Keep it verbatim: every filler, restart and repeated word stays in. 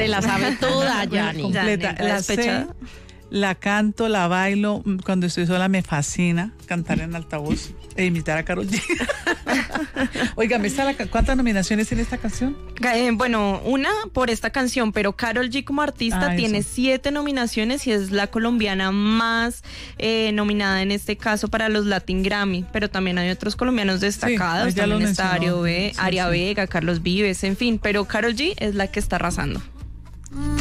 Se la sabe toda, Yani. Completa. Yani, La sé, despechada. la canto, la bailo. Cuando estoy sola me fascina cantar en altavoz e imitar a Karol G. Oiga, ¿me está la, ¿cuántas nominaciones tiene esta canción? Eh, bueno, una por esta canción, pero Karol G como artista Ah, tiene eso. siete nominaciones y es la colombiana más eh, nominada en este caso para los Latin Grammy, pero también hay otros colombianos destacados, ahí ya también lo está mencionó. Ario B, Sí, Aria sí. Vega, Carlos Vives, en fin, pero Karol G es la que está arrasando.